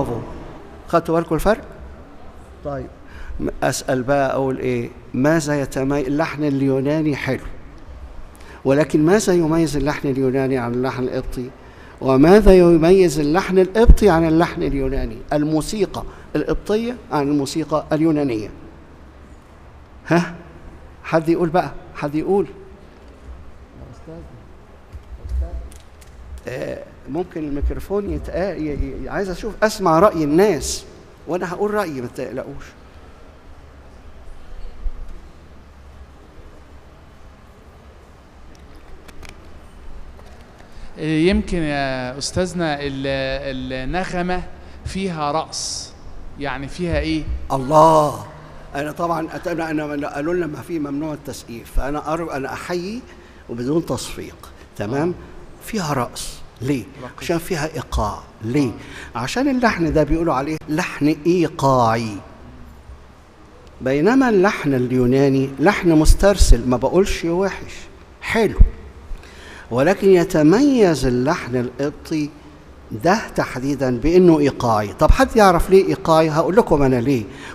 برافو. خدتوا بالكم الفرق؟ طيب أسأل بقى أقول إيه؟ ماذا يتميز اللحن اليوناني؟ حلو، ولكن ماذا يميز اللحن اليوناني عن اللحن القبطي؟ وماذا يميز اللحن القبطي عن اللحن اليوناني؟ الموسيقى القبطية عن الموسيقى اليونانية. ها؟ حد يقول بقى، حد يقول. ممكن الميكروفون عايز أشوف أسمع رأي الناس، وأنا هقول رأيي ما تقلقوش. يمكن يا أستاذنا النغمة فيها رقص، يعني فيها إيه؟ الله. أنا طبعا أنا قالوا لنا ما في ممنوع التسقيف، فأنا أنا أحيي وبدون تصفيق. تمام. فيها رقص. ليه؟ عشان فيها إيقاع. ليه؟ عشان اللحن ده بيقولوا عليه لحن إيقاعي، بينما اللحن اليوناني لحن مسترسل. ما بقولش وحش، حلو، ولكن يتميز اللحن القبطي ده تحديدا بأنه إيقاعي. طب حد يعرف ليه إيقاعي؟ هقول لكم أنا ليه.